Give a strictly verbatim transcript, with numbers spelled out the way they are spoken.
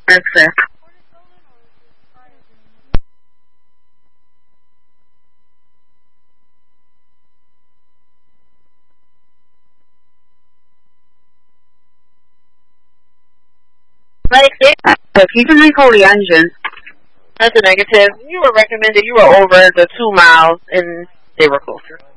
Okay. Like, it, Look, you can recall the engine. that's a negative. You were recommended. You were over the two miles, and they were closer.